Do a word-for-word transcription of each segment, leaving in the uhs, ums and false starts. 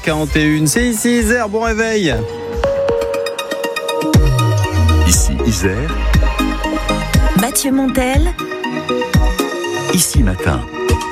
quarante et un, c'est ici Isère, bon réveil. Ici Isère, Mathieu Montel, ici matin.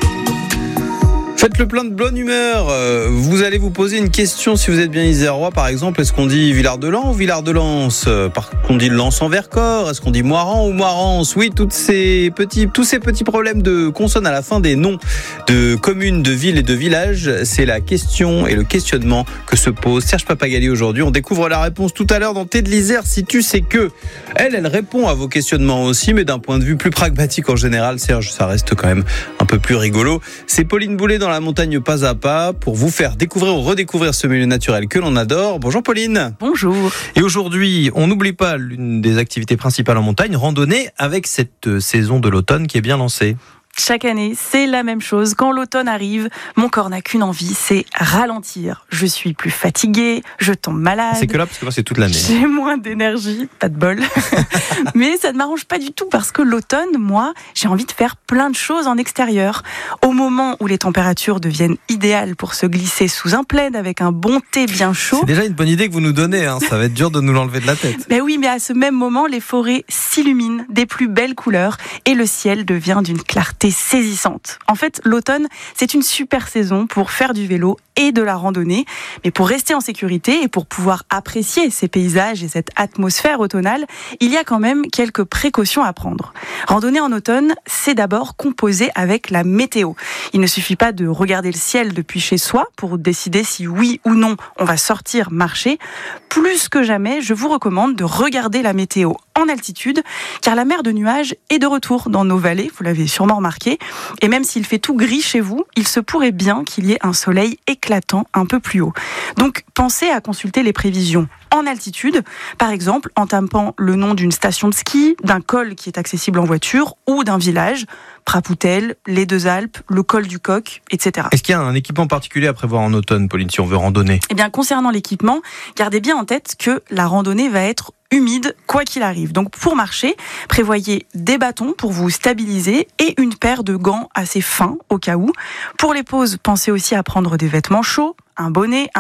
Faites le plein de bonne humeur. Euh, vous allez vous poser une question si vous êtes bien isérois, par exemple. Est-ce qu'on dit Villard-de-Lans ou Villard-de-Lans ? euh, Par contre, on dit Lens en Vercors. Est-ce qu'on dit Moiran ou Moirance ? Oui, toutes ces petits, tous ces petits problèmes de consonnes à la fin des noms de communes, de villes et de villages, c'est la question et le questionnement que se pose Serge Papagali aujourd'hui. On découvre la réponse tout à l'heure dans Thé de l'Isère. Si tu sais que, elle, elle répond à vos questionnements aussi, mais d'un point de vue plus pragmatique en général. Serge, ça reste quand même un peu plus rigolo. C'est Pauline Boulet dans la montagne pas à pas pour vous faire découvrir ou redécouvrir ce milieu naturel que l'on adore. Bonjour Pauline. Bonjour. Et aujourd'hui, on n'oublie pas l'une des activités principales en montagne, randonnée, avec cette saison de l'automne qui est bien lancée. Chaque année, c'est la même chose. Quand l'automne arrive, mon corps n'a qu'une envie, c'est ralentir. Je suis plus fatiguée, je tombe malade. C'est que là, parce que moi, c'est toute l'année. J'ai moins d'énergie, pas de bol. Mais ça ne m'arrange pas du tout parce que l'automne, moi, j'ai envie de faire plein de choses en extérieur. Au moment où les températures deviennent idéales pour se glisser sous un plaid avec un bon thé bien chaud. C'est déjà une bonne idée que vous nous donnez, hein. Ça va être dur de nous l'enlever de la tête. Ben oui, mais à ce même moment, les forêts s'illuminent des plus belles couleurs et le ciel devient d'une clarté saisissante. En fait, l'automne, c'est une super saison pour faire du vélo et de la randonnée, mais pour rester en sécurité et pour pouvoir apprécier ces paysages et cette atmosphère automnale, il y a quand même quelques précautions à prendre. Randonner en automne, c'est d'abord composer avec la météo. Il ne suffit pas de regarder le ciel depuis chez soi pour décider si oui ou non on va sortir marcher. Plus que jamais, je vous recommande de regarder la météo en altitude, car la mer de nuages est de retour dans nos vallées, vous l'avez sûrement remarqué, et même s'il fait tout gris chez vous, il se pourrait bien qu'il y ait un soleil éclatant un peu plus haut. Donc pensez à consulter les prévisions en altitude, par exemple en tapant le nom d'une station de ski, d'un col qui est accessible en voiture ou d'un village, Prapoutel, les Deux Alpes, le col du Coq, et cetera. Est-ce qu'il y a un équipement particulier à prévoir en automne, Pauline, si on veut randonner ? Eh bien, concernant l'équipement, gardez bien en tête que la randonnée va être humide quoi qu'il arrive. Donc pour marcher, prévoyez des bâtons pour vous stabiliser et une paire de gants assez fins au cas où. Pour les pauses, pensez aussi à prendre des vêtements chauds, un bonnet, un